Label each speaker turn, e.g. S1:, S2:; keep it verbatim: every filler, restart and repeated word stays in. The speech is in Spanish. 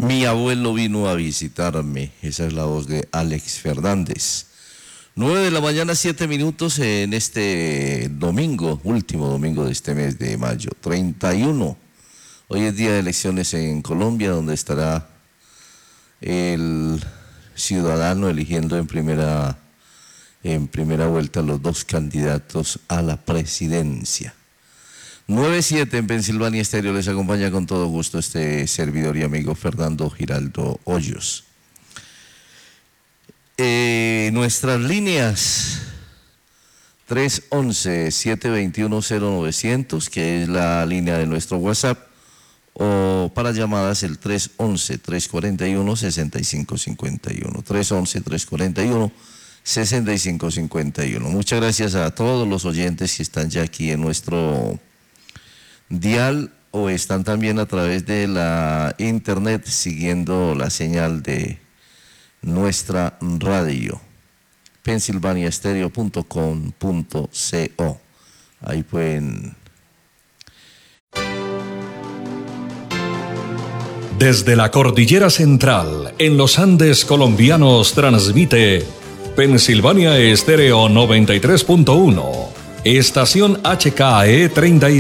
S1: Mi abuelo vino a visitarme. Esa es la voz de Alex Fernández. Nueve de la mañana, siete minutos en este domingo, último domingo de este mes de mayo, treinta y uno. Hoy es día de elecciones en Colombia, donde estará el ciudadano eligiendo en primera, en primera vuelta los dos candidatos a la presidencia. nueve siete en Pensilvania Estéreo, les acompaña con todo gusto este servidor y amigo Fernando Giraldo Hoyos. Eh, nuestras líneas tres once, siete veintiuno, cero novecientos, que es la línea de nuestro WhatsApp, o para llamadas el tres once, tres cuarenta y uno, sesenta y cinco cincuenta y uno, tres once, tres cuarenta y uno, sesenta y cinco cincuenta y uno. Muchas gracias a todos los oyentes que están ya aquí en nuestro dial o están también a través de la internet siguiendo la señal de nuestra radio, pensilvania stereo punto com punto co. Ahí pueden.
S2: Desde la cordillera central, en los Andes colombianos, transmite Pensilvania Estéreo noventa y tres punto uno, estación H K E treinta y